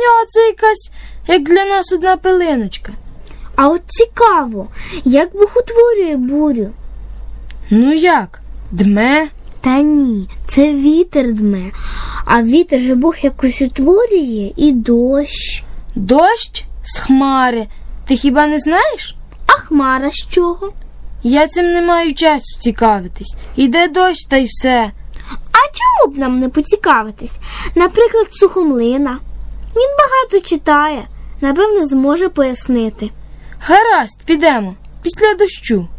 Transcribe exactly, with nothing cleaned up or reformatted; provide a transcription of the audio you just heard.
нього це якась, як для нас одна пилиночка. А от цікаво, як Бог утворює бурю? Ну як? Дме? Та ні, це вітер дме. А вітер же Бог якось утворює і дощ. Дощ з хмари. Ти хіба не знаєш? А хмара з чого? Я цим не маю часу цікавитись. Іде дощ, та й все. А чому б нам не поцікавитись? Наприклад, Сухомлина. Він багато читає. Напевно, зможе пояснити. Гаразд, підемо. Після дощу.